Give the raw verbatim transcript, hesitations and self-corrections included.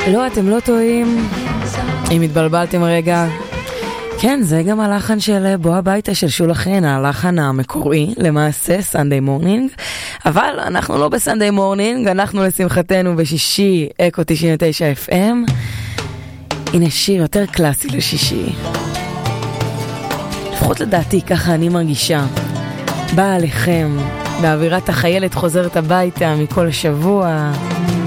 לא, אתם לא טועים. אם התבלבלתם רגע, כן, זה גם הלחן של בוא הביתה של שולה חן, הלחן המקורי, למעשה, סנדיי מורנינג. אבל אנחנו לא בסנדיי מורנינג, אנחנו לשמחתנו בשישי, אקו תשעים ותשע אף אם. הנה שיר יותר קלאסי לשישי. לפחות לדעתי, ככה אני מרגישה. באה עליכם, באווירת החיילת חוזרת הביתה מכל שבוע.